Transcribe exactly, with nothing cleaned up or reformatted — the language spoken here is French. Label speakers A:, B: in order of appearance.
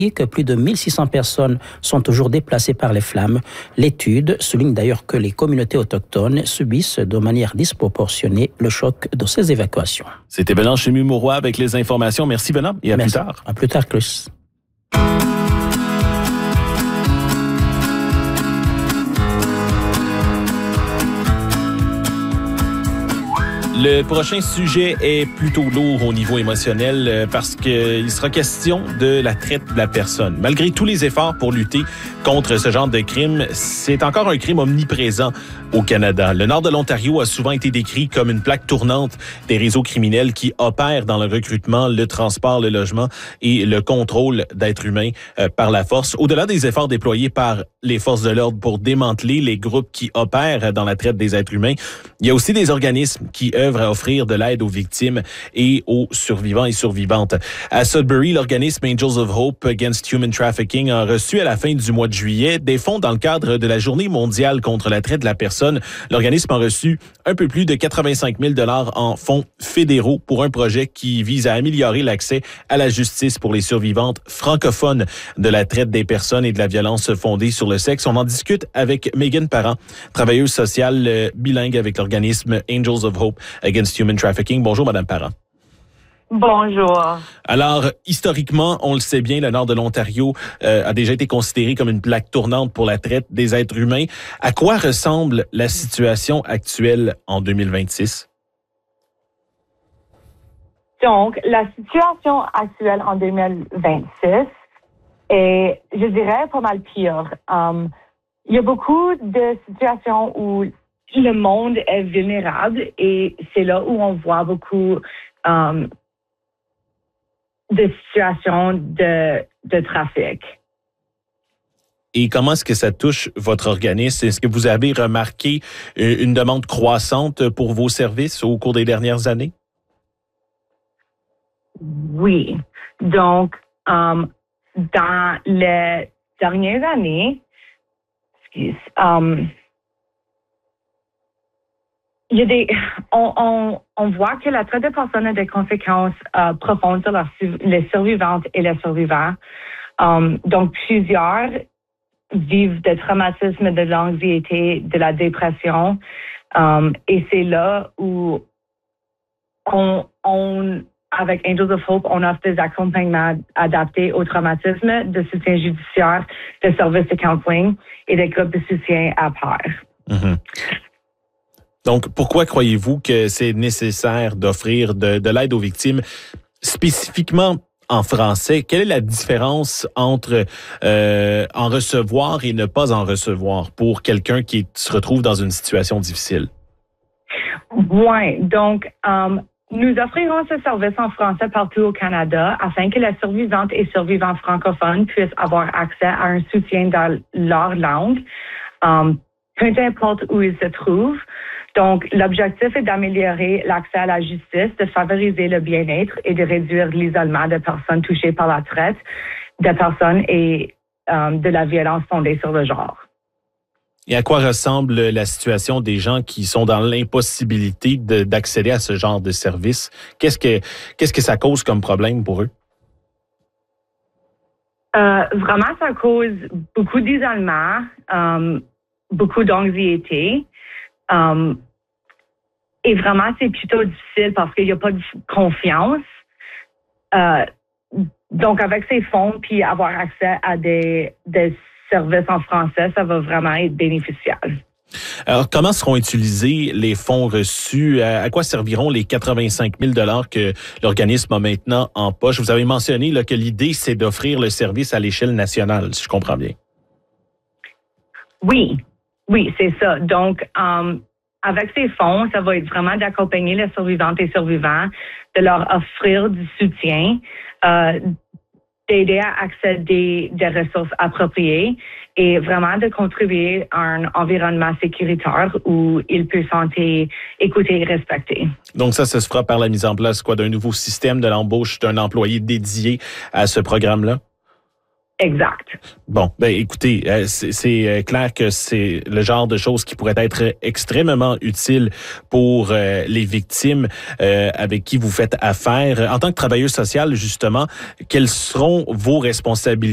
A: que plus de mille six cents personnes sont toujours déplacées par les flammes. L'étude souligne d'ailleurs que les communautés autochtones subissent de manière disproportionnée le choc de ces évacuations.
B: C'était Benoît Chenu-Mauroy avec les informations. Merci Benoît et à
A: Merci.
B: plus tard.
A: À plus tard, Chris.
B: Le prochain sujet est plutôt lourd au niveau émotionnel parce qu'il sera question de la traite de la personne. Malgré tous les efforts pour lutter contre ce genre de crime, c'est encore un crime omniprésent au Canada. Le nord de l'Ontario a souvent été décrit comme une plaque tournante des réseaux criminels qui opèrent dans le recrutement, le transport, le logement et le contrôle d'êtres humains euh, par la force. Au-delà des efforts déployés par les forces de l'ordre pour démanteler les groupes qui opèrent dans la traite des êtres humains, il y a aussi des organismes qui œuvrent à offrir de l'aide aux victimes et aux survivants et survivantes. À Sudbury, l'organisme Angels of Hope Against Human Trafficking a reçu à la fin du mois de juillet des fonds dans le cadre de la Journée mondiale contre la traite de la personne. L'organisme a reçu un peu plus de quatre-vingt-cinq mille dollars en fonds fédéraux pour un projet qui vise à améliorer l'accès à la justice pour les survivantes francophones de la traite des personnes et de la violence fondée sur le sexe. On en discute avec Megan Parent, travailleuse sociale bilingue avec l'organisme Angels of Hope Against Human Trafficking. Bonjour, Madame Parent.
C: Bonjour.
B: Alors, historiquement, on le sait bien, le nord de l'Ontario euh, a déjà été considéré comme une plaque tournante pour la traite des êtres humains. À quoi ressemble la situation actuelle en deux mille vingt-six?
C: Donc, la situation actuelle en deux mille vingt-six est, je dirais, pas mal pire. Um, il y a beaucoup de situations où le monde est vulnérable et c'est là où on voit beaucoup um, de situations de, de trafic.
B: Et comment est-ce que ça touche votre organisme? Est-ce que vous avez remarqué une demande croissante pour vos services au cours des dernières années?
C: Oui. Donc, um, dans les dernières années, excuse, um, il y a des, on, on, on voit que la traite de personnes a des conséquences uh, profondes sur la, les survivantes et les survivants. Um, donc, plusieurs vivent des traumatismes, de l'anxiété, de la dépression. Um, et c'est là où on, on, avec Angels of Hope, on offre des accompagnements adaptés au traumatisme, de soutien judiciaire, de services de counseling et des groupes de soutien à part.
B: Mm-hmm. Donc, pourquoi croyez-vous que c'est nécessaire d'offrir de, de l'aide aux victimes, spécifiquement en français? Quelle est la différence entre euh, en recevoir et ne pas en recevoir pour quelqu'un qui se retrouve dans une situation difficile?
C: Oui, donc, um, nous offrirons ce service en français partout au Canada afin que les survivantes et survivants francophones puissent avoir accès à un soutien dans leur langue, um, peu importe où ils se trouvent. Donc, l'objectif est d'améliorer l'accès à la justice, de favoriser le bien-être et de réduire l'isolement des personnes touchées par la traite des personnes et um, de la violence fondée sur le genre.
B: Et à quoi ressemble la situation des gens qui sont dans l'impossibilité de, d'accéder à ce genre de service? Qu'est-ce que, qu'est-ce que ça cause comme problème pour eux?
C: Euh, vraiment, ça cause beaucoup d'isolement, um, beaucoup d'anxiété. Um, et vraiment, c'est plutôt difficile parce qu'il n'y a pas de confiance. Euh, donc, avec ces fonds, puis avoir accès à des, des services en français, ça va vraiment être bénéficiable.
B: Alors, comment seront utilisés les fonds reçus? À quoi serviront les quatre-vingt-cinq mille dollars que l'organisme a maintenant en poche? Vous avez mentionné là, que l'idée, c'est d'offrir le service à l'échelle nationale, si je comprends bien.
C: Oui. Oui, c'est ça. Donc, um, avec ces fonds, ça va être vraiment d'accompagner les survivantes et survivants, de leur offrir du soutien, euh, d'aider à accéder des ressources appropriées et vraiment de contribuer à un environnement sécuritaire où ils peuvent se sentir écoutés et respectés.
B: Donc ça, ça se fera par la mise en place quoi, d'un nouveau système de l'embauche d'un employé dédié à ce programme-là?
C: Exact.
B: Bon, ben écoutez, c'est, c'est clair que c'est le genre de choses qui pourrait être extrêmement utile pour euh, les victimes euh, avec qui vous faites affaire. En tant que travailleuse sociale, justement, quelles seront vos responsabilités?